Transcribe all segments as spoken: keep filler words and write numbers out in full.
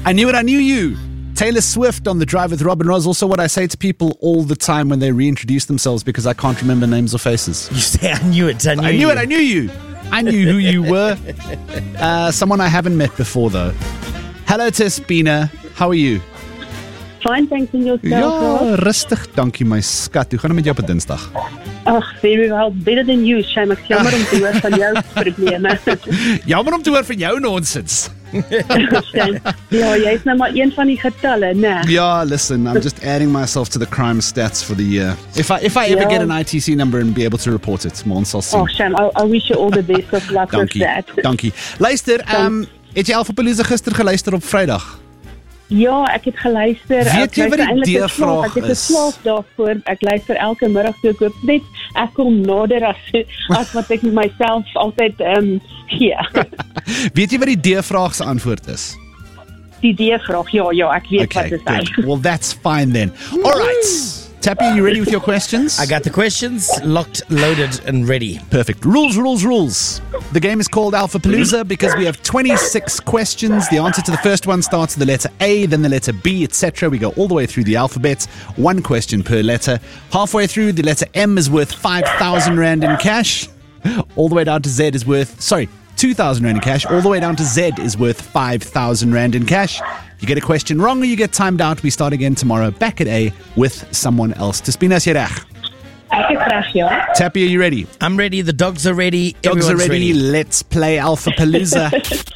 I knew it, I knew you. Taylor Swift on The Drive with Robin Ross. Also what I say to people all the time when they reintroduce themselves because I can't remember names or faces. You say, I knew it, I knew I knew you. it, I knew you. I knew who you were. Uh, someone I haven't met before, though. Hello, Tespina. How are you? Fine, thanks, and yourself. Ja, rustig. Dankie, my skat. Hoe gaan het met jou op 'n Dinsdag? Ag, very well. Better than you, Shame. Ek jammer om te hoor van jou probleme. Jammer om te hoor van jou nonsens. Shame. Ja, jy is nou maar een van die getalle, né? Yeah, listen, I'm just adding myself to the crime stats for the year. If I if I ever Yeah. get an I T C number and be able to report it, Mons, I'll see. Oh, Shame, I, I wish you all the best of luck with Dankie, that. dankie. Luister, um, het jy Alfapalooza gister geluister op Vrydag? Ja, ek het geluister. Weet Ek jy wat luister die eintlik verslaaf. D-vraag Ek het is? geslaap daarvoor. Ek luister elke middag toe ek hoop net ek kom nader as as wat ek myself altyd ehm um, gee. Weet jy wat die D-vraag se antwoord is? Die D-vraag. Ja, ja, ek weet Okay, wat dit is. good. Well, that's fine then. All right. Tappy, are you ready with your questions? I got the questions locked, loaded, and ready. Perfect. Rules, rules, rules. The game is called Alfapalooza because we have twenty-six questions. The answer to the first one starts with the letter A, then the letter B, et cetera. We go all the way through the alphabet. One question per letter. Halfway through, the letter M is worth five thousand rand in cash. All the way down to Z is worth, sorry, two thousand rand in cash. All the way down to Z is worth five thousand rand in cash. You get a question wrong or you get timed out. We start again tomorrow back at A with someone else. Tespina Sierach. Ek is reg, ja. Tappy, are you ready? I'm ready. The dogs are ready. Dogs are Everyone's ready. Let's play Alfapalooza.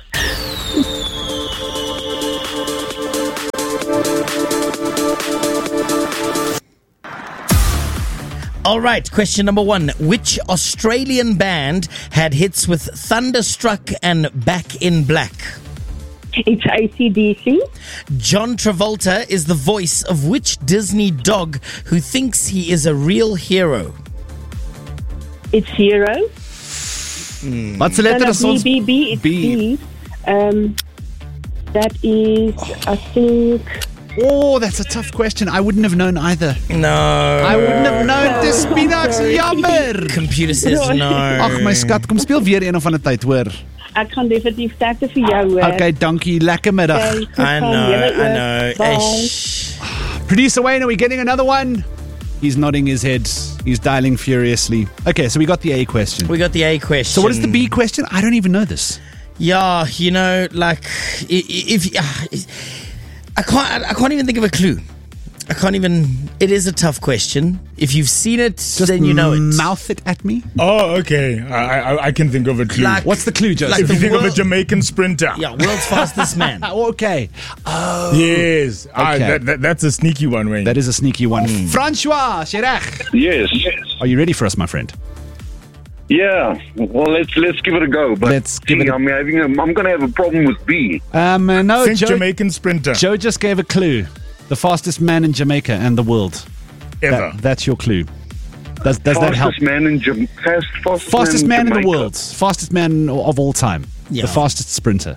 All right, question number one. Which Australian band had hits with Thunderstruck and Back in Black? It's A C D C. John Travolta is the voice of which Disney dog who thinks he is a real hero? It's Hero. What's the letter No, no, of ons- B, B, B, it's B. B. Um, that is, I think... Oh, that's a tough question. I wouldn't have known either. No. I wouldn't have known this Spinax. Jammer. Computer says no. Ag my skat, kom speel weer een of ander tyd, hoor. Ek gaan definitief sterkte vir jou, hoor. Okay, dankie. Lekker middag. Okay, goed I gaan, know, julle I ook. know. Bye. Eish. Producer Wayne, are we getting another one? He's nodding his head. He's dialing furiously. Okay, so we got the A question. We got the A question. So what is the B question? I don't even know this. Yeah, you know, like i- i- if uh, I can't, I can't even think of a clue. I can't even. It is a tough question. If you've seen it, Just then you know it. mouth it at me. Oh, okay. I, I I can think of a clue. Like- What's the clue, Joseph? Like if the you think of a world- Jamaican sprinter. Yeah, world's fastest man. Oh, okay. Yes. Ah, Okay. that, that, that's a sneaky one, Wayne. That is a sneaky one. Francois Sierach. Yes, yes. Are you ready for us, my friend? Yeah. Well, let's let's give it a go. But Let's give see, it a- I'm having a, I'm going to have a problem with B. Um, uh, no, Think Joe, Jamaican sprinter. Joe just gave a clue. The fastest man in Jamaica and the world. Ever. That, that's your clue. Does does that help? Fastest man in Jam- fast, fastest, Fastest man in the Jamaica. world. Fastest man of all time. Yeah. The fastest sprinter.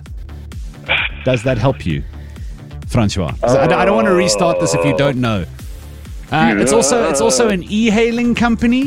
Does that help you, Francois? 'Cause I, don't- I don't want to restart this if you don't know. Uh, it's also it's also an e-hailing company.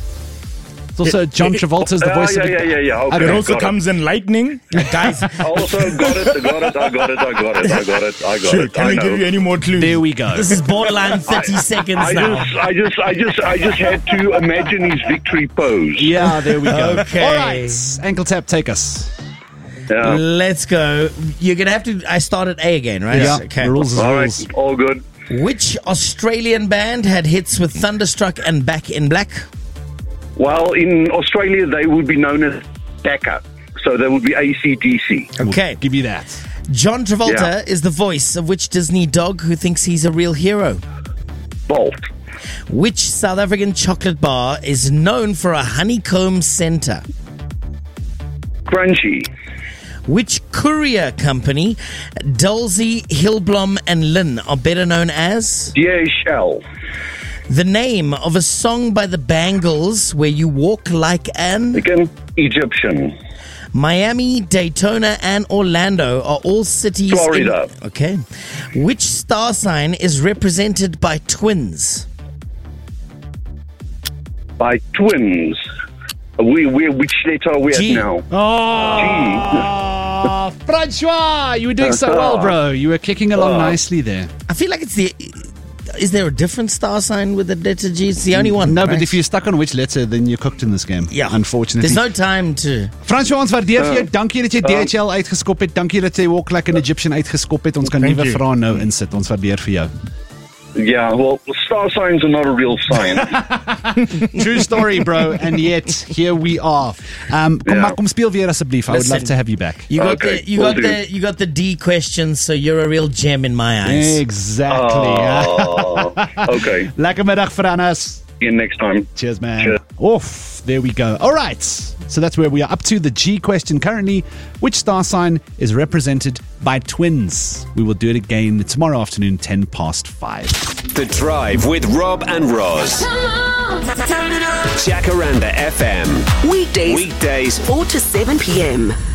It's also John Travolta's the Ah, voice yeah, of yeah, it. yeah, yeah. I Okay, don't It know. also got comes in lightning. Guys, I also got it. I got it. I got it. I got it. I got it. I got Sure. it. Can I we know. give you any more clues? There we go. this is borderline thirty seconds I now. just, I just, I just, I just had to imagine his victory pose. Yeah, there we go. Okay. All right, ankle tap, take us. Yeah. Let's go. You're gonna have to. I start at A again, right? Yeah, Okay. the rules is All rules. right. All good. Which Australian band had hits with Thunderstruck and Back in Black? Well, in Australia, they would be known as Dakar. So they would be A C D C. Okay. Give you that. John Travolta Yeah. is the voice of which Disney dog who thinks he's a real hero? Bolt. Which South African chocolate bar is known for a honeycomb center? Crunchy. Which courier company, Dulcie, Hillblom, and Lynn, are better known as? D H L. The name of a song by the Bangles where you walk like an... Again, Egyptian. Miami, Daytona, and Orlando are all cities Florida. in... Okay. Which star sign is represented by twins? By twins. We, we, which letter are we G. at now? Oh, Francois, you were doing so well, bro. You were kicking along Oh. nicely there. I feel like it's the. Is there a different star sign with the letter G? It's the only one. No, right? but if you're stuck on which letter, then you're cooked in this game. Yeah. Unfortunately. There's no time to. Francois, ons waardeer vir jou. Uh, Dankie dat jy D H L uitgeskop het. Dankie dat jy Walk Like an Egyptian uitgeskop het. Ons kan Thank nuwe you. vrae nou insit. Ons waardeer vir jou. Yeah, well, star signs are not a real science. True story, bro. And yet, here we are. Um, kom Yeah. maar, kom speel weer asseblief. I would Listen. love to have you back. You got Okay, the you will got do. the you got the D questions, so you're a real gem in my eyes. Exactly. Oh, okay. Lekker middag, Franas. See you next time. Cheers, man. Cheers. Oof, there we go. All right. So that's where we are up to the G question currently. Which star sign is represented by twins? We will do it again tomorrow afternoon, ten past five. The Drive with Rob and Roz. Jacaranda F M. Weekdays, Weekdays four to seven p.m.